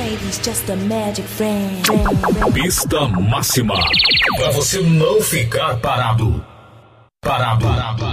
He's just a magic friend. Pista máxima. Pra você não ficar parado. Parado.